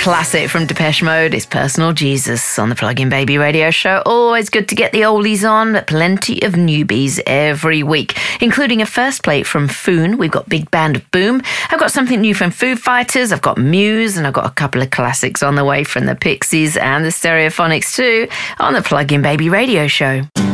classic from Depeche Mode is Personal Jesus on the Plug-in Baby radio show. Always good to get the oldies on, but plenty of newbies every week, including a first plate from Foon. We've got Big Band of Boom. I've got something new from Foo Fighters. I've got Muse, and I've got a couple of classics on the way from the Pixies and the Stereophonics too on the Plug-in Baby radio show.